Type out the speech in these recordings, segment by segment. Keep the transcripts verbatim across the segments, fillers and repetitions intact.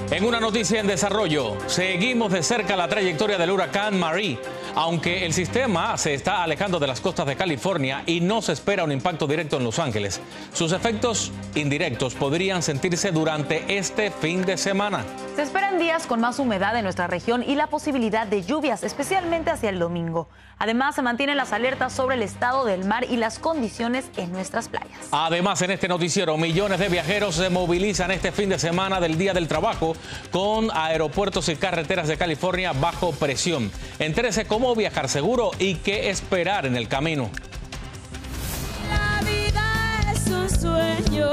En una noticia en desarrollo, seguimos de cerca la trayectoria del huracán Marie. Aunque el sistema se está alejando de las costas de California y no se espera un impacto directo en Los Ángeles, sus efectos indirectos podrían sentirse durante este fin de semana. Se esperan días con más humedad en nuestra región y la posibilidad de lluvias, especialmente hacia el domingo. Además, se mantienen las alertas sobre el estado del mar y las condiciones en nuestras playas. Además, en este noticiero, millones de viajeros se movilizan este fin de semana del Día del Trabajo con aeropuertos y carreteras de California bajo presión. Entérese cómo viajar seguro y qué esperar en el camino. La vida es un sueño.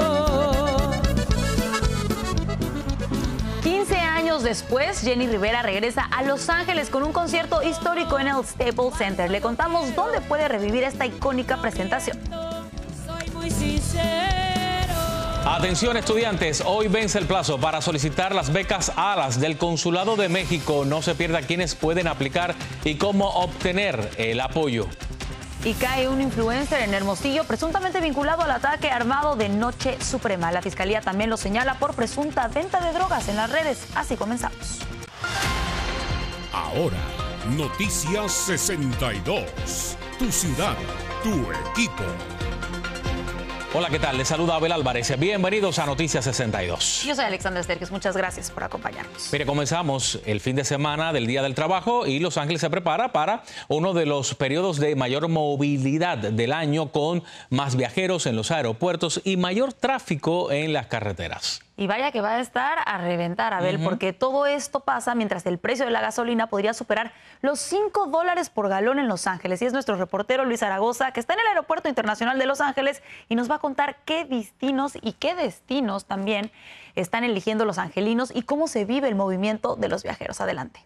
quince años después, Jenny Rivera regresa a Los Ángeles con un concierto histórico en el Staples Center. Le contamos dónde puede revivir esta icónica presentación. Soy muy sincero. Atención estudiantes, hoy vence el plazo para solicitar las becas ALAS del Consulado de México. No se pierda quiénes pueden aplicar y cómo obtener el apoyo. Y cae un influencer en Hermosillo presuntamente vinculado al ataque armado de Noche Suprema. La fiscalía también lo señala por presunta venta de drogas en las redes. Así comenzamos. Ahora, Noticias sesenta y dos. Tu ciudad, tu equipo. Hola, ¿qué tal? Les saluda Abel Álvarez. Bienvenidos a Noticias sesenta y dos. Yo soy Alexandra Esterques. Muchas gracias por acompañarnos. Mire, comenzamos el fin de semana del Día del Trabajo y Los Ángeles se prepara para uno de los periodos de mayor movilidad del año, con más viajeros en los aeropuertos y mayor tráfico en las carreteras. Y vaya que va a estar a reventar, Abel, uh-huh. porque todo esto pasa mientras el precio de la gasolina podría superar los cinco dólares por galón en Los Ángeles. Y es nuestro reportero Luis Zaragoza, que está en el Aeropuerto Internacional de Los Ángeles y nos va a contar qué destinos y qué destinos también están eligiendo los angelinos y cómo se vive el movimiento de los viajeros. Adelante.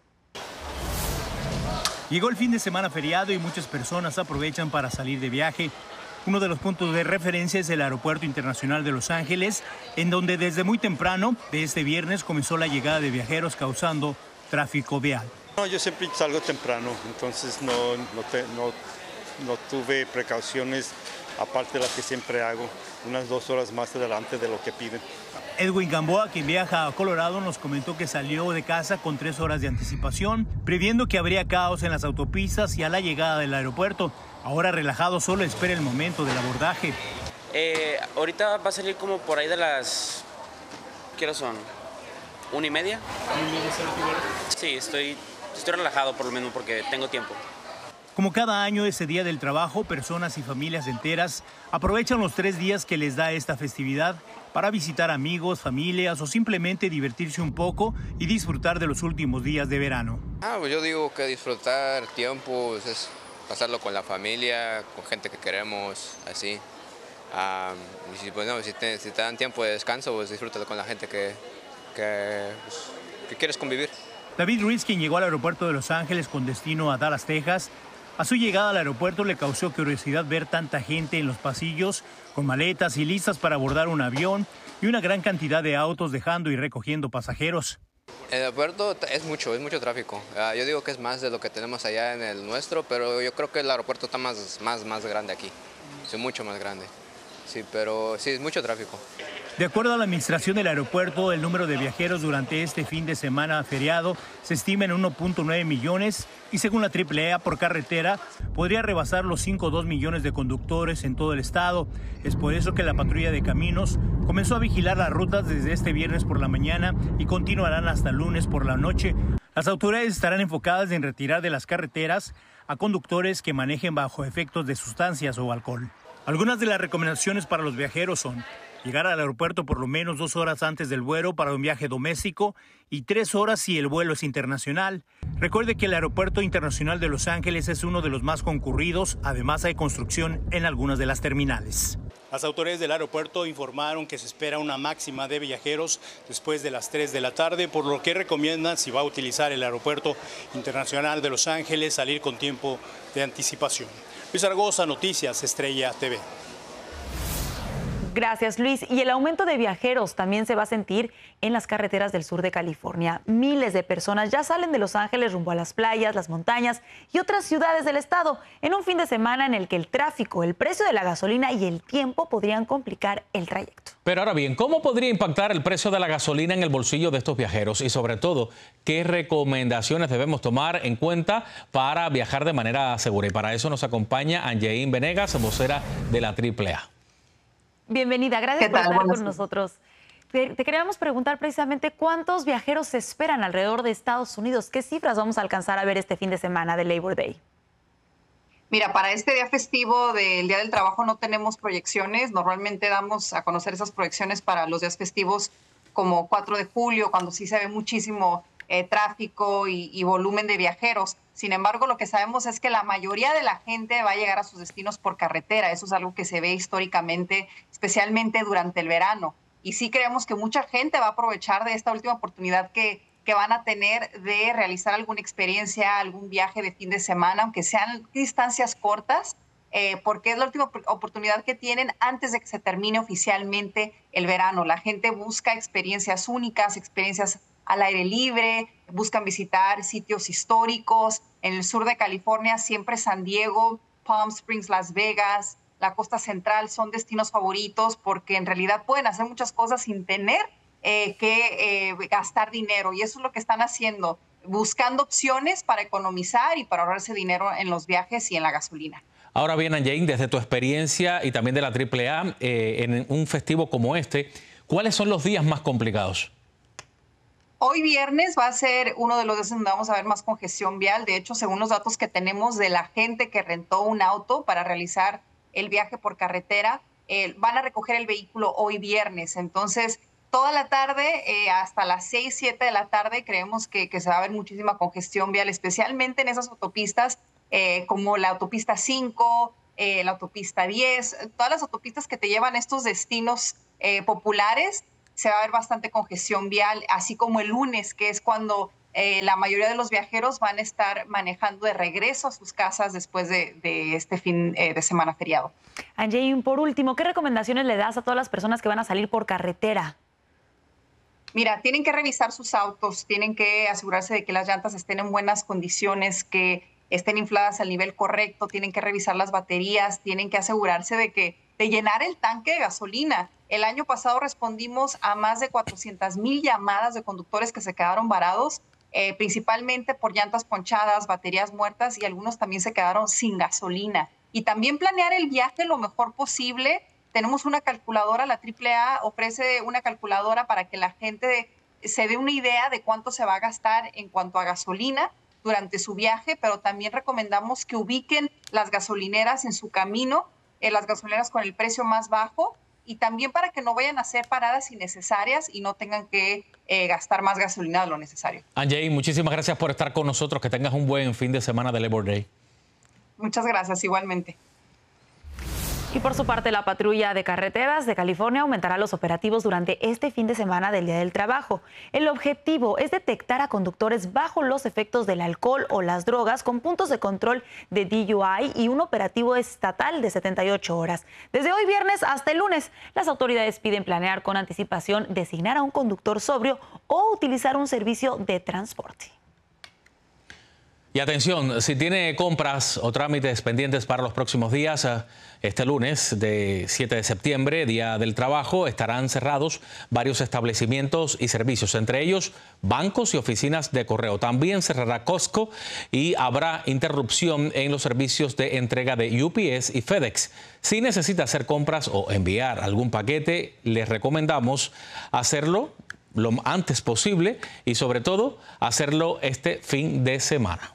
Llegó el fin de semana feriado y muchas personas aprovechan para salir de viaje. Uno de los puntos de referencia es el Aeropuerto Internacional de Los Ángeles, en donde desde muy temprano de este viernes comenzó la llegada de viajeros causando tráfico vial. No, yo siempre salgo temprano, entonces no, no, te, no, no tuve precauciones aparte de las que siempre hago, unas dos horas más adelante de lo que piden. Edwin Gamboa, quien viaja a Colorado, nos comentó que salió de casa con tres horas de anticipación, previendo que habría caos en las autopistas y a la llegada del aeropuerto. Ahora relajado, solo espera el momento del abordaje. Eh, ahorita va a salir como por ahí de las... ¿Qué hora son? ¿Una y media? ¿Una y media sale tu vuelo? Sí, estoy, estoy relajado por lo menos porque tengo tiempo. Como cada año, ese Día del Trabajo, personas y familias enteras aprovechan los tres días que les da esta festividad para visitar amigos, familias o simplemente divertirse un poco y disfrutar de los últimos días de verano. Ah, pues yo digo que disfrutar tiempo es pasarlo con la familia, con gente que queremos, así. Um, y si, pues, no, si, te, si te dan tiempo de descanso, pues disfrútalo con la gente que, que, pues, que quieres convivir. David Ruiz, quien llegó al aeropuerto de Los Ángeles con destino a Dallas, Texas, a su llegada al aeropuerto le causó curiosidad ver tanta gente en los pasillos, con maletas y listas para abordar un avión y una gran cantidad de autos dejando y recogiendo pasajeros. El aeropuerto es mucho, es mucho tráfico. Uh, yo digo que es más de lo que tenemos allá en el nuestro, pero yo creo que el aeropuerto está más, más, más grande aquí. Es mucho más grande. Sí, pero sí, es mucho tráfico. De acuerdo a la administración del aeropuerto, el número de viajeros durante este fin de semana feriado se estima en uno punto nueve millones y según la triple A por carretera podría rebasar los cinco punto dos millones de conductores en todo el estado. Es por eso que la patrulla de caminos comenzó a vigilar las rutas desde este viernes por la mañana y continuarán hasta el lunes por la noche. Las autoridades estarán enfocadas en retirar de las carreteras a conductores que manejen bajo efectos de sustancias o alcohol. Algunas de las recomendaciones para los viajeros son llegar al aeropuerto por lo menos dos horas antes del vuelo para un viaje doméstico y tres horas si el vuelo es internacional. Recuerde que el Aeropuerto Internacional de Los Ángeles es uno de los más concurridos, además hay construcción en algunas de las terminales. Las autoridades del aeropuerto informaron que se espera una máxima de viajeros después de las tres de la tarde, por lo que recomiendan, si va a utilizar el Aeropuerto Internacional de Los Ángeles, salir con tiempo de anticipación. Luis Zaragoza, Noticias Estrella T V. Gracias, Luis. Y el aumento de viajeros también se va a sentir en las carreteras del sur de California. Miles de personas ya salen de Los Ángeles rumbo a las playas, las montañas y otras ciudades del estado en un fin de semana en el que el tráfico, el precio de la gasolina y el tiempo podrían complicar el trayecto. Pero ahora bien, ¿cómo podría impactar el precio de la gasolina en el bolsillo de estos viajeros? Y sobre todo, ¿qué recomendaciones debemos tomar en cuenta para viajar de manera segura? Y para eso nos acompaña Angeín Venegas, vocera de la triple A. Bienvenida, gracias por estar Buenas con nosotros. Te, te queríamos preguntar precisamente cuántos viajeros se esperan alrededor de Estados Unidos. ¿Qué cifras vamos a alcanzar a ver este fin de semana de Labor Day? Mira, para este día festivo del Día del Trabajo no tenemos proyecciones. Normalmente damos a conocer esas proyecciones para los días festivos como cuatro de julio, cuando sí se ve muchísimo eh, tráfico y, y volumen de viajeros. Sin embargo, lo que sabemos es que la mayoría de la gente va a llegar a sus destinos por carretera. Eso es algo que se ve históricamente, especialmente durante el verano. Y sí creemos que mucha gente va a aprovechar de esta última oportunidad que, que van a tener de realizar alguna experiencia, algún viaje de fin de semana, aunque sean distancias cortas, eh, porque es la última oportunidad que tienen antes de que se termine oficialmente el verano. La gente busca experiencias únicas, experiencias al aire libre, buscan visitar sitios históricos. En el sur de California, siempre San Diego, Palm Springs, Las Vegas, la costa central son destinos favoritos porque en realidad pueden hacer muchas cosas sin tener eh, que eh, gastar dinero. Y eso es lo que están haciendo, buscando opciones para economizar y para ahorrarse dinero en los viajes y en la gasolina. Ahora bien, Angeín, desde tu experiencia y también de la triple A, eh, en un festivo como este, ¿cuáles son los días más complicados? Hoy viernes va a ser uno de los días donde vamos a ver más congestión vial. De hecho, según los datos que tenemos de la gente que rentó un auto para realizar el viaje por carretera, eh, van a recoger el vehículo hoy viernes. Entonces, toda la tarde, eh, hasta las seis, siete de la tarde, creemos que, que se va a ver muchísima congestión vial, especialmente en esas autopistas eh, como la autopista cinco, eh, la autopista diez, todas las autopistas que te llevan a estos destinos eh, populares. Se va a ver bastante congestión vial, así como el lunes, que es cuando eh, la mayoría de los viajeros van a estar manejando de regreso a sus casas después de, de este fin eh, de semana feriado. Angeín, por último, ¿qué recomendaciones le das a todas las personas que van a salir por carretera? Mira, tienen que revisar sus autos, tienen que asegurarse de que las llantas estén en buenas condiciones, que estén infladas al nivel correcto, tienen que revisar las baterías, tienen que asegurarse de que de llenar el tanque de gasolina. El año pasado respondimos a más de cuatrocientas mil llamadas de conductores que se quedaron varados, eh, principalmente por llantas ponchadas, baterías muertas y algunos también se quedaron sin gasolina. Y también planear el viaje lo mejor posible. Tenemos una calculadora, la triple A ofrece una calculadora para que la gente se dé una idea de cuánto se va a gastar en cuanto a gasolina durante su viaje, pero también recomendamos que ubiquen las gasolineras en su camino, eh, las gasolineras con el precio más bajo, y también para que no vayan a hacer paradas innecesarias y no tengan que eh, gastar más gasolina de lo necesario. Angeín, muchísimas gracias por estar con nosotros. Que tengas un buen fin de semana de Labor Day. Muchas gracias, igualmente. Y por su parte, la patrulla de carreteras de California aumentará los operativos durante este fin de semana del Día del Trabajo. El objetivo es detectar a conductores bajo los efectos del alcohol o las drogas con puntos de control de D U I y un operativo estatal de setenta y ocho horas. Desde hoy viernes hasta el lunes, las autoridades piden planear con anticipación, designar a un conductor sobrio o utilizar un servicio de transporte. Y atención, si tiene compras o trámites pendientes para los próximos días, este lunes de siete de septiembre, Día del Trabajo, estarán cerrados varios establecimientos y servicios, entre ellos bancos y oficinas de correo. También cerrará Costco y habrá interrupción en los servicios de entrega de U P S y FedEx. Si necesita hacer compras o enviar algún paquete, les recomendamos hacerlo lo antes posible y sobre todo hacerlo este fin de semana.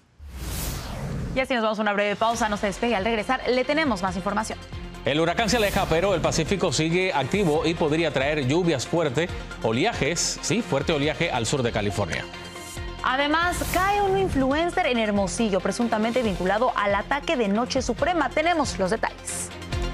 Y así nos vamos a una breve pausa, no se despegue. Al regresar le tenemos más información. El huracán se aleja, pero el Pacífico sigue activo y podría traer lluvias fuertes, oleajes, sí, fuerte oleaje al sur de California. Además, cae un influencer en Hermosillo, presuntamente vinculado al ataque de Noche Suprema. Tenemos los detalles.